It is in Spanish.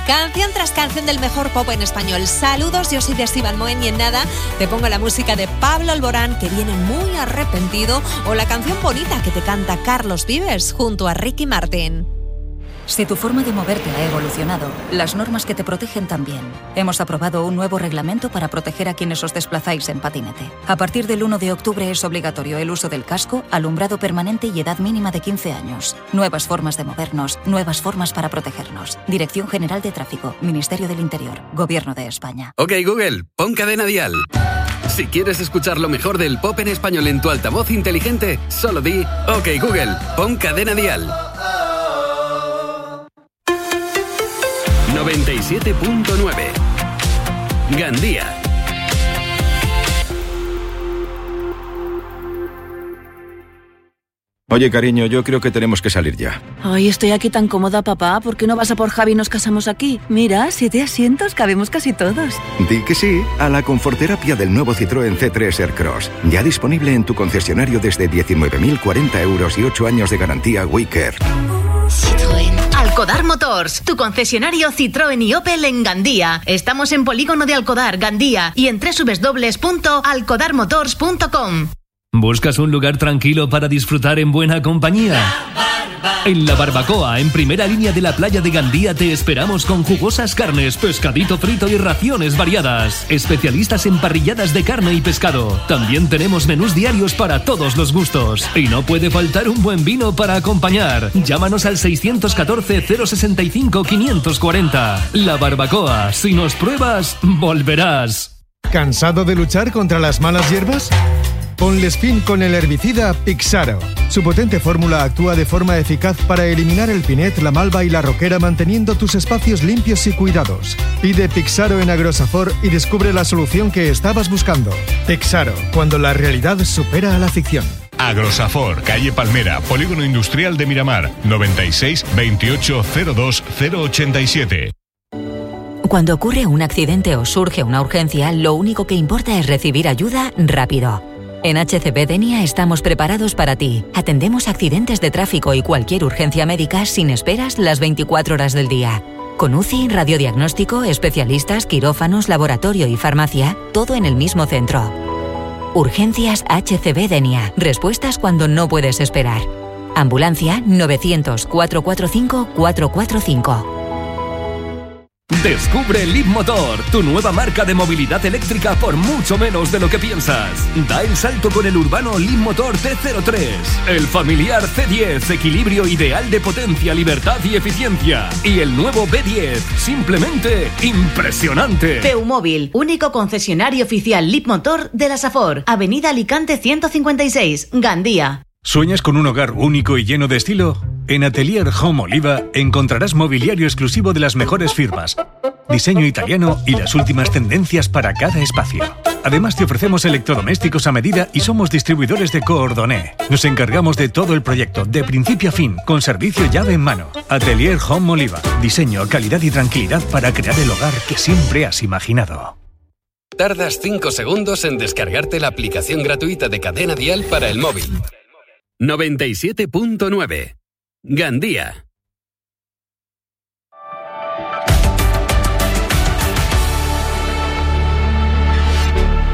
Canción tras canción del mejor pop en español. Saludos, yo soy de Esteban Moen y en nada te pongo la música de Pablo Alborán, que viene muy arrepentido, o la canción bonita que te canta Carlos Vives junto a Ricky Martin. Si tu forma de moverte ha evolucionado, las normas que te protegen también. Hemos aprobado un nuevo reglamento para proteger a quienes os desplazáis en patinete. A partir del 1 de octubre es obligatorio el uso del casco, alumbrado permanente y edad mínima de 15 años. Nuevas formas de movernos, nuevas formas para protegernos. Dirección General de Tráfico, Ministerio del Interior, Gobierno de España. Ok, Google, pon Cadena Dial. Si quieres escuchar lo mejor del pop en español en tu altavoz inteligente, solo di OK Google, pon Cadena Dial. 97.9 Gandía. Oye, cariño, yo creo que tenemos que salir ya. Ay, estoy aquí tan cómoda, papá. ¿Por qué no vas a por Javi y nos casamos aquí? Mira, 7 asientos, cabemos casi todos. Di que sí a la conforterapia del nuevo Citroën C3 Aircross. Ya disponible en tu concesionario desde 19.040 euros y 8 años de garantía WeCare. Citroën. Alcodar Motors, tu concesionario Citroën y Opel en Gandía. Estamos en Polígono de Alcodar, Gandía, y en www.alcodarmotors.com. ¿Buscas un lugar tranquilo para disfrutar en buena compañía? En La Barbacoa, en primera línea de la playa de Gandía, te esperamos con jugosas carnes, pescadito frito y raciones variadas. Especialistas en parrilladas de carne y pescado. También tenemos menús diarios para todos los gustos. Y no puede faltar un buen vino para acompañar. Llámanos al 614-065-540. La Barbacoa, si nos pruebas, volverás. ¿Cansado de luchar contra las malas hierbas? Ponles fin con el herbicida Pixaro. Su potente fórmula actúa de forma eficaz para eliminar el pinet, la malva y la roquera, manteniendo tus espacios limpios y cuidados. Pide Pixaro en Agrosafor y descubre la solución que estabas buscando. Pixaro, cuando la realidad supera a la ficción. Agrosafor, calle Palmera, Polígono Industrial de Miramar, 96 28 02 087. Cuando ocurre un accidente o surge una urgencia, lo único que importa es recibir ayuda rápido. En HCB Denia estamos preparados para ti. Atendemos accidentes de tráfico y cualquier urgencia médica sin esperas las 24 horas del día. Con UCI, radiodiagnóstico, especialistas, quirófanos, laboratorio y farmacia, todo en el mismo centro. Urgencias HCB Denia. Respuestas cuando no puedes esperar. Ambulancia 900-445-445. Descubre Leap Motor, tu nueva marca de movilidad eléctrica por mucho menos de lo que piensas. Da el salto con el urbano Leap Motor T03, el familiar C10, equilibrio ideal de potencia, libertad y eficiencia. Y el nuevo B10, simplemente impresionante. Peumóvil, único concesionario oficial Leap Motor de la Safor, Avenida Alicante 156, Gandía. ¿Sueñas con un hogar único y lleno de estilo? En Atelier Home Oliva encontrarás mobiliario exclusivo de las mejores firmas, diseño italiano y las últimas tendencias para cada espacio. Además te ofrecemos electrodomésticos a medida y somos distribuidores de Coordonné. Nos encargamos de todo el proyecto, de principio a fin, con servicio llave en mano. Atelier Home Oliva. Diseño, calidad y tranquilidad para crear el hogar que siempre has imaginado. Tardas 5 segundos en descargarte la aplicación gratuita de Cadena Dial para el móvil. 97.9 Gandía.